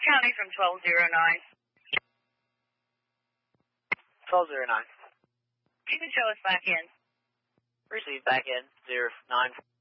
County from 1209. 1209. You can show us back in. Receive back in 09.